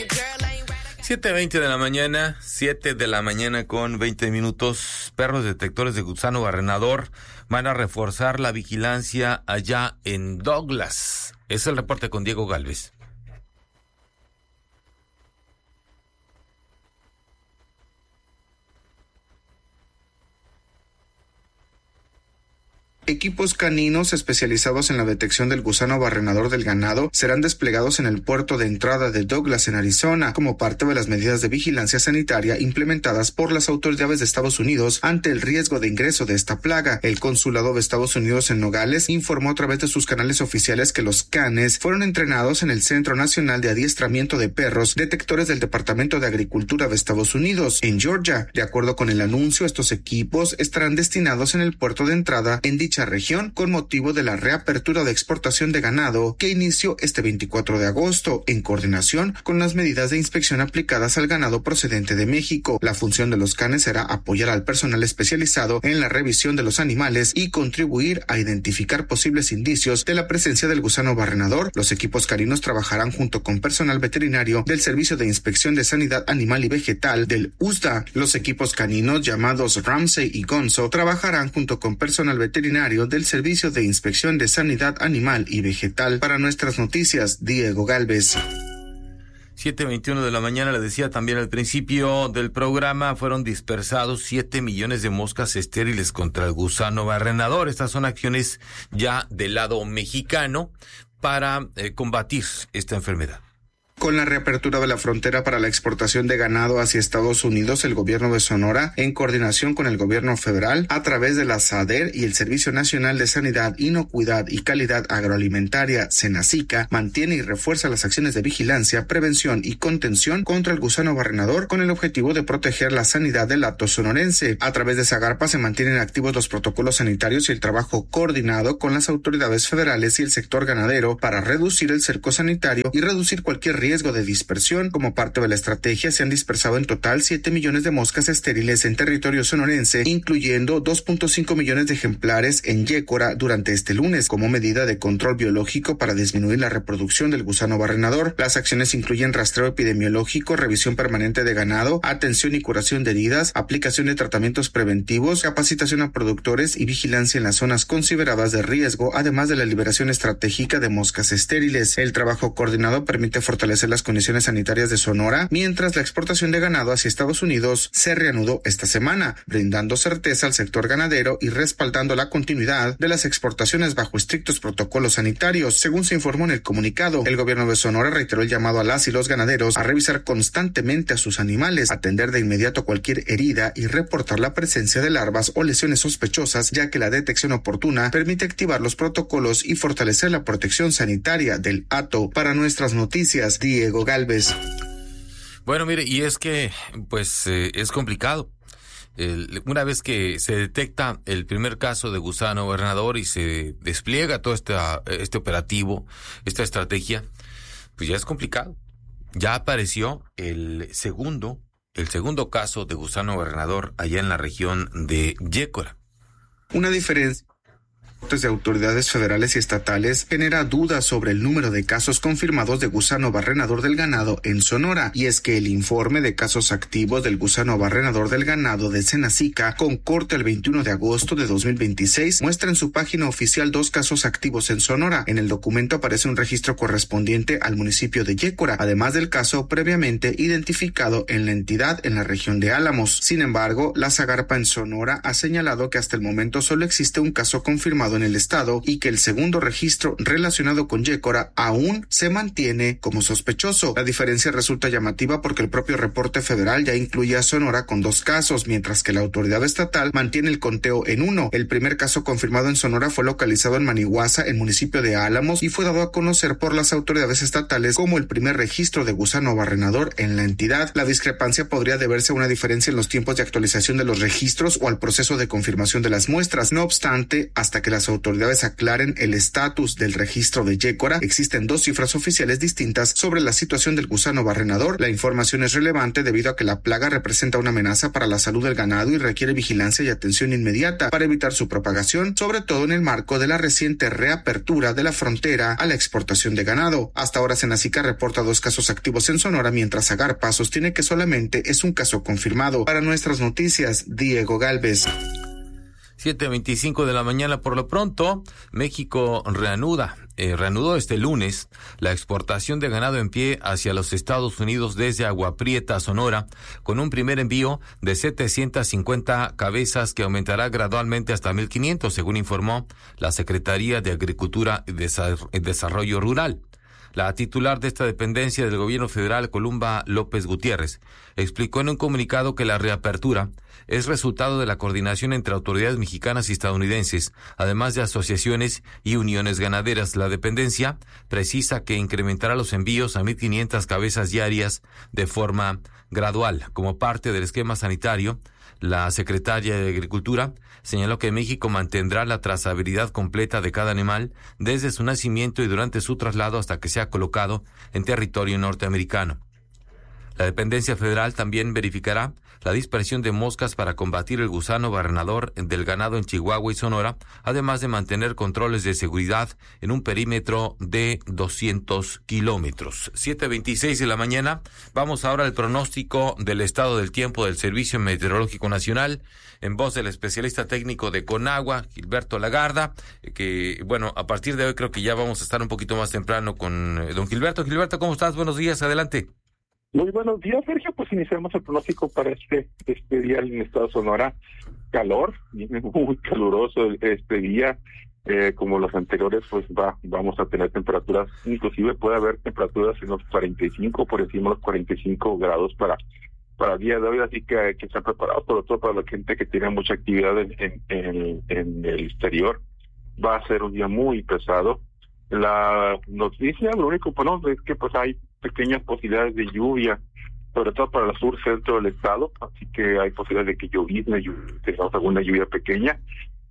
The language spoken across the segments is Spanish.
7:20 de la mañana, 7 de la mañana con 20 minutos. Perros detectores de gusano barrenador van a reforzar la vigilancia allá en Douglas. Es el reporte con Diego Gálvez. Equipos caninos especializados en la detección del gusano barrenador del ganado serán desplegados en el puerto de entrada de Douglas, en Arizona, como parte de las medidas de vigilancia sanitaria implementadas por las autoridades de Estados Unidos ante el riesgo de ingreso de esta plaga. El consulado de Estados Unidos en Nogales informó a través de sus canales oficiales que los canes fueron entrenados en el Centro Nacional de Adiestramiento de Perros Detectores del Departamento de Agricultura de Estados Unidos, en Georgia. De acuerdo con el anuncio, estos equipos estarán destinados en el puerto de entrada en dicha región con motivo de la reapertura de exportación de ganado que inició este 24 de agosto en coordinación con las medidas de inspección aplicadas al ganado procedente de México. La función de los canes será apoyar al personal especializado en la revisión de los animales y contribuir a identificar posibles indicios de la presencia del gusano barrenador. Los equipos caninos trabajarán junto con personal veterinario del Servicio de Inspección de Sanidad Animal y Vegetal del USDA. Los equipos caninos llamados Ramsey y Gonzo trabajarán junto con personal veterinario del Servicio de Inspección de Sanidad Animal y Vegetal. Para Nuestras Noticias, Diego Gálvez. 7:21 de la mañana, le decía también al principio del programa, fueron dispersados 7 millones de moscas estériles contra el gusano barrenador. Estas son acciones ya del lado mexicano para combatir esta enfermedad. Con la reapertura de la frontera para la exportación de ganado hacia Estados Unidos, el gobierno de Sonora, en coordinación con el gobierno federal, a través de la SADER y el Servicio Nacional de Sanidad, Inocuidad y Calidad Agroalimentaria, SENACICA, mantiene y refuerza las acciones de vigilancia, prevención y contención contra el gusano barrenador con el objetivo de proteger la sanidad del hato sonorense. A través de Zagarpa se mantienen activos los protocolos sanitarios y el trabajo coordinado con las autoridades federales y el sector ganadero para reducir el cerco sanitario y reducir cualquier riesgo de dispersión. Como parte de la estrategia, se han dispersado en total 7 millones de moscas estériles en territorio sonorense, incluyendo 2.5 millones de ejemplares en Yécora durante este lunes, como medida de control biológico para disminuir la reproducción del gusano barrenador. Las acciones incluyen rastreo epidemiológico, revisión permanente de ganado, atención y curación de heridas, aplicación de tratamientos preventivos, capacitación a productores y vigilancia en las zonas consideradas de riesgo, además de la liberación estratégica de moscas estériles. El trabajo coordinado permite fortalecer las condiciones sanitarias de Sonora, mientras la exportación de ganado hacia Estados Unidos se reanudó esta semana, brindando certeza al sector ganadero y respaldando la continuidad de las exportaciones bajo estrictos protocolos sanitarios. Según se informó en el comunicado, el gobierno de Sonora reiteró el llamado a las y los ganaderos a revisar constantemente a sus animales, atender de inmediato cualquier herida y reportar la presencia de larvas o lesiones sospechosas, ya que la detección oportuna permite activar los protocolos y fortalecer la protección sanitaria del hato. Para Nuestras Noticias, Diego Gálvez. Bueno, mire, y es que, pues, es complicado. Una vez que se detecta el primer caso de gusano barrenador y se despliega todo este operativo, esta estrategia, pues ya es complicado. Ya apareció el segundo caso de gusano barrenador allá en la región de Yécora. Una diferencia de autoridades federales y estatales genera dudas sobre el número de casos confirmados de gusano barrenador del ganado en Sonora, y es que el informe de casos activos del gusano barrenador del ganado de SENACICA, con corte el 21 de agosto de 2026, muestra en su página oficial 2 casos activos en Sonora. En el documento aparece un registro correspondiente al municipio de Yécora, además del caso previamente identificado en la entidad en la región de Álamos. Sin embargo, la Zagarpa en Sonora ha señalado que hasta el momento solo existe un caso confirmado en el estado y que el segundo registro relacionado con Yécora aún se mantiene como sospechoso. La diferencia resulta llamativa porque el propio reporte federal ya incluye a Sonora con 2 casos, mientras que la autoridad estatal mantiene el conteo en 1. El primer caso confirmado en Sonora fue localizado en Manihuasa, el municipio de Álamos, y fue dado a conocer por las autoridades estatales como el primer registro de gusano barrenador en la entidad. La discrepancia podría deberse a una diferencia en los tiempos de actualización de los registros o al proceso de confirmación de las muestras. No obstante, hasta que las las autoridades aclaren el estatus del registro de Yécora. Existen 2 cifras oficiales distintas sobre la situación del gusano barrenador. La información es relevante debido a que la plaga representa una amenaza para la salud del ganado y requiere vigilancia y atención inmediata para evitar su propagación, sobre todo en el marco de la reciente reapertura de la frontera a la exportación de ganado. Hasta ahora Senacica reporta 2 casos activos en Sonora, mientras Agarpa sostiene que solamente es un caso confirmado. Para nuestras noticias, Diego Galvez. 7:25 de la mañana. Por lo pronto, México reanudó este lunes la exportación de ganado en pie hacia los Estados Unidos desde Agua Prieta, Sonora, con un primer envío de 750 cabezas que aumentará gradualmente hasta 1,500, según informó la Secretaría de Agricultura y Desarrollo Rural. La titular de esta dependencia del gobierno federal, Columba López Gutiérrez, explicó en un comunicado que la reapertura es resultado de la coordinación entre autoridades mexicanas y estadounidenses, además de asociaciones y uniones ganaderas. La dependencia precisa que incrementará los envíos a 1,500 cabezas diarias de forma gradual. Como parte del esquema sanitario, la secretaria de Agricultura señaló que México mantendrá la trazabilidad completa de cada animal desde su nacimiento y durante su traslado hasta que sea colocado en territorio norteamericano. La dependencia federal también verificará la dispersión de moscas para combatir el gusano barrenador del ganado en Chihuahua y Sonora, además de mantener controles de seguridad en un perímetro de 200 kilómetros. 7:26 de la mañana. Vamos ahora al pronóstico del estado del tiempo del Servicio Meteorológico Nacional, en voz del especialista técnico de Conagua, Gilberto Lagarda, que, bueno, a partir de hoy creo que ya vamos a estar un poquito más temprano con don Gilberto. Gilberto, ¿cómo estás? Buenos días, adelante. Muy buenos días, Sergio. Pues iniciamos el pronóstico para este día en el estado de Sonora. Calor, viene muy caluroso este día. Como los anteriores, pues vamos a tener temperaturas, inclusive puede haber temperaturas en los 45, por encima de los 45 grados para el día de hoy, así que hay que estar preparados, sobre todo para la gente que tiene mucha actividad en el exterior. Va a ser un día muy pesado. La noticia, lo único bueno es que pues hay pequeñas posibilidades de lluvia, sobre todo para el sur centro del estado, así que hay posibilidades de que llovizne, tengamos alguna lluvia pequeña,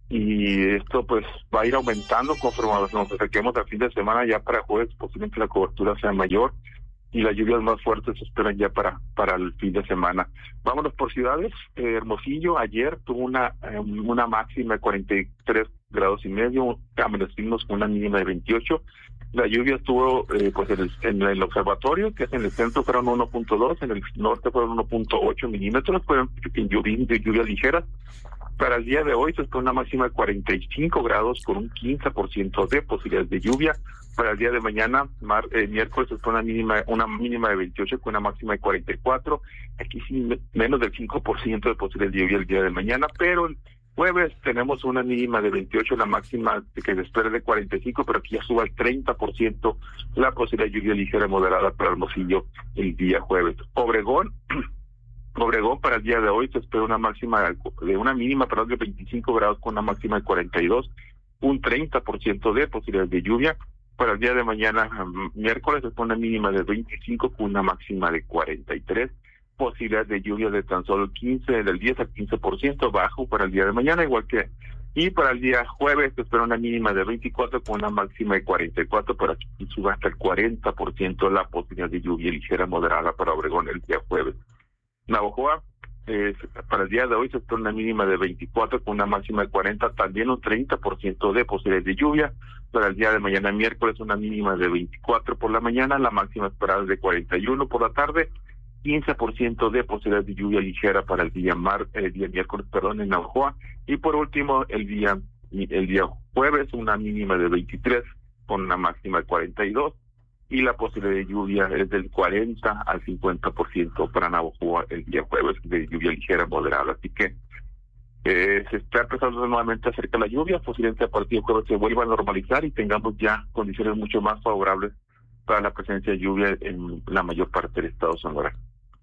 y esto pues va a ir aumentando conforme nos acerquemos al fin de semana. Ya para jueves posiblemente la cobertura sea mayor y las lluvias más fuertes se esperan ya para el fin de semana. Vámonos por ciudades. Hermosillo ayer tuvo una máxima de 43 grados y medio, amanecimos con una mínima de 28. La lluvia estuvo pues en el observatorio, que es en el centro fueron 1.2, en el norte fueron 1.8 milímetros, fueron lluvias ligeras. Para el día de hoy se espera una máxima de 45 grados con un 15% de posibilidades de lluvia. Para el día de mañana, miércoles, se espera una mínima de 28 con una máxima de 44. Aquí sí menos del 5% de posibilidades de lluvia el día de mañana, pero el jueves tenemos una mínima de 28, la máxima que se espera de 45, pero aquí ya sube al 30% la posibilidad de lluvia ligera moderada para Hermosillo el día jueves. Obregón para el día de hoy se espera una mínima de 25 grados con una máxima de 42, un 30% de posibilidades de lluvia. Para el día de mañana, miércoles, se espera una mínima de 25 con una máxima de 43. Posibilidad de lluvia de tan solo del 10 al 15% bajo para el día de mañana, y para el día jueves se espera una mínima de 24 con una máxima de 44, pero aquí sube hasta el 40% la posibilidad de lluvia ligera moderada para Obregón el día jueves. Navojoa, para el día de hoy se espera una mínima de 24 con una máxima de 40, también un 30% de posibilidad de lluvia. Para el día de mañana miércoles una mínima de 24 por la mañana, la máxima esperada es de 41 por la tarde, 15% de posibilidad de lluvia ligera para el día miércoles, en Navojoa. Y por último, el día jueves, una mínima de 23 con una máxima de 42, y la posibilidad de lluvia es del 40 al 50% para Navojoa el día jueves, de lluvia ligera moderada. Así que se está empezando nuevamente acerca de la lluvia, posiblemente a partir del jueves se vuelva a normalizar y tengamos ya condiciones mucho más favorables para la presencia de lluvia en la mayor parte del estado de Sonora.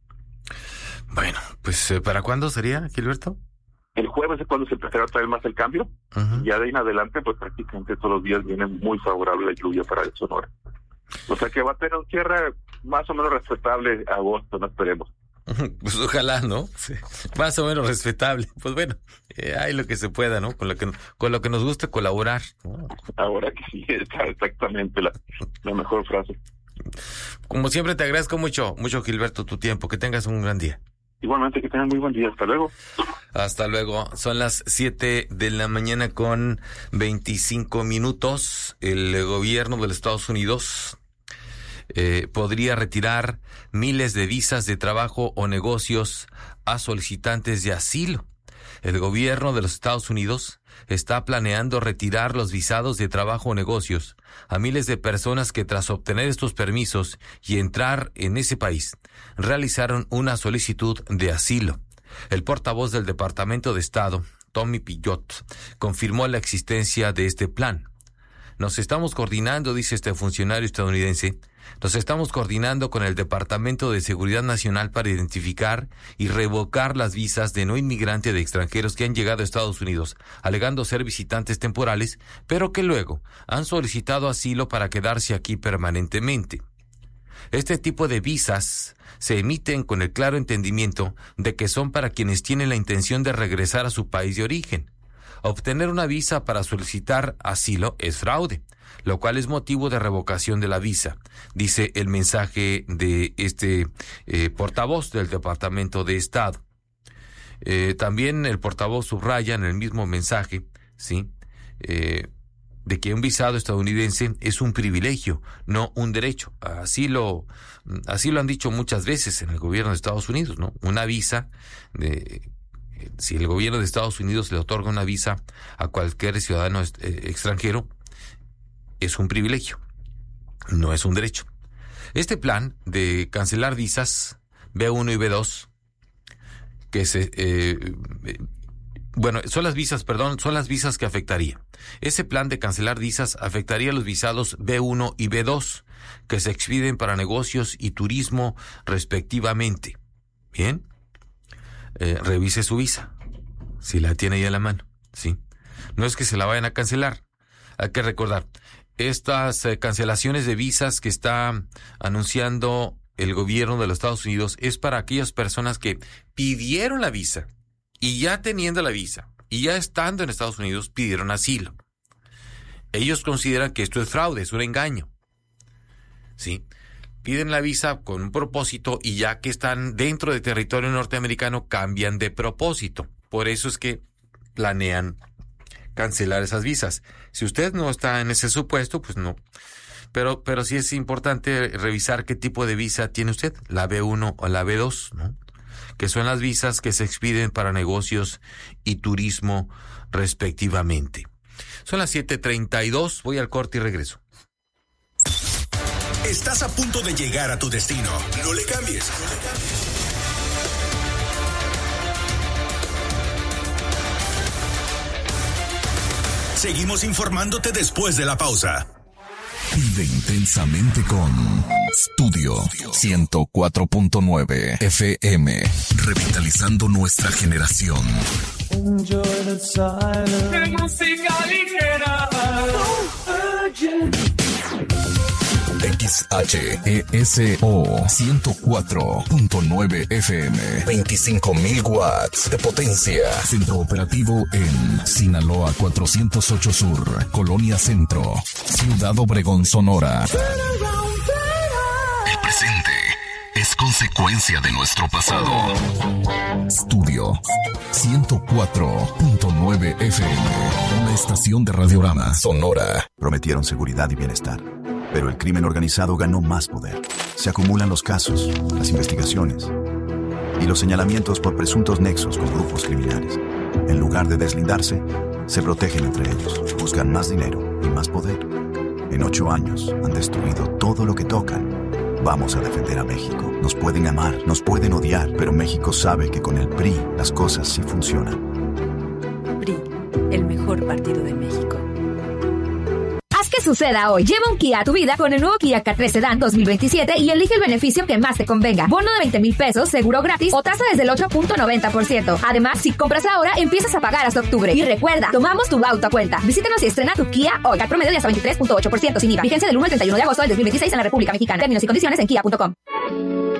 Bueno, pues ¿para cuándo sería, Gilberto? El jueves es cuando se empezará a traer más el cambio. Uh-huh. Y ya de ahí en adelante, pues prácticamente todos los días viene muy favorable la lluvia para el Sonora. O sea que va a tener un cierre más o menos respetable agosto, no esperemos. Pues ojalá, ¿no? Sí. Más o menos respetable. Pues bueno, hay lo que se pueda, ¿no? Con lo que nos gusta colaborar, ¿no? Ahora que sí, está exactamente la mejor frase. Como siempre te agradezco mucho, Gilberto, tu tiempo. Que tengas un gran día. Igualmente, que tengan muy buen día. Hasta luego. Hasta luego. Son las 7 de la mañana con 25 minutos. El gobierno de los Estados Unidos podría retirar miles de visas de trabajo o negocios a solicitantes de asilo. El gobierno de los Estados Unidos está planeando retirar los visados de trabajo o negocios a miles de personas que tras obtener estos permisos y entrar en ese país realizaron una solicitud de asilo. El portavoz del Departamento de Estado, Tommy Pillot, confirmó la existencia de este plan. Nos estamos coordinando, dice este funcionario estadounidense, nos estamos coordinando con el Departamento de Seguridad Nacional para identificar y revocar las visas de no inmigrante de extranjeros que han llegado a Estados Unidos, alegando ser visitantes temporales, pero que luego han solicitado asilo para quedarse aquí permanentemente. Este tipo de visas se emiten con el claro entendimiento de que son para quienes tienen la intención de regresar a su país de origen. Obtener una visa para solicitar asilo es fraude, lo cual es motivo de revocación de la visa, dice el mensaje de este portavoz del Departamento de Estado. También el portavoz subraya en el mismo mensaje, ¿sí?, de que un visado estadounidense es un privilegio, no un derecho. Así lo han dicho muchas veces en el gobierno de Estados Unidos, ¿no? Una visa si el gobierno de Estados Unidos le otorga una visa a cualquier ciudadano extranjero, es un privilegio, no es un derecho. Este plan de cancelar visas B1 y B2, que son las visas que afectaría. Ese plan de cancelar visas afectaría los visados B1 y B2, que se expiden para negocios y turismo respectivamente. Bien. Revise su visa, si la tiene ya en la mano, ¿sí? No es que se la vayan a cancelar. Hay que recordar, estas cancelaciones de visas que está anunciando el gobierno de los Estados Unidos es para aquellas personas que pidieron la visa y ya teniendo la visa y ya estando en Estados Unidos pidieron asilo. Ellos consideran que esto es fraude, es un engaño, ¿sí? Piden la visa con un propósito y ya que están dentro de territorio norteamericano cambian de propósito. Por eso es que planean cancelar esas visas. Si usted no está en ese supuesto, pues no. Pero sí es importante revisar qué tipo de visa tiene usted, la B1 o la B2, ¿no? Que son las visas que se expiden para negocios y turismo respectivamente. Son las 7:32, voy al corte y regreso. Estás a punto de llegar a tu destino. No le cambies. Seguimos informándote después de la pausa. Vive intensamente con Studio 104.9 FM. Revitalizando nuestra generación. Enjoy the silence. Música ligera. XHESO 104.9 FM, 25,000 watts de potencia. Centro operativo en Sinaloa 408 Sur, Colonia Centro, Ciudad Obregón, Sonora. El presente es consecuencia de nuestro pasado. Studio 104.9 FM, una estación de Radiorama Sonora. Prometieron seguridad y bienestar, pero el crimen organizado ganó más poder. Se acumulan los casos, las investigaciones y los señalamientos por presuntos nexos con grupos criminales. En lugar de deslindarse, se protegen entre ellos, buscan más dinero y más poder. En 8 años han destruido todo lo que tocan. Vamos a defender a México. Nos pueden amar, nos pueden odiar, pero México sabe que con el PRI las cosas sí funcionan. PRI, el mejor partido de México. Haz que suceda hoy. Lleva un Kia a tu vida con el nuevo Kia K3 Sedan 2027 y elige el beneficio que más te convenga. Bono de 20,000 pesos, seguro gratis o tasa desde el 8.90%. Además, si compras ahora, empiezas a pagar hasta octubre. Y recuerda, tomamos tu auto a cuenta. Visítanos y estrena tu Kia hoy. Al promedio de hasta 23.8% sin IVA. Vigencia del 1 al 31 de agosto del 2026 en la República Mexicana. Términos y condiciones en kia.com.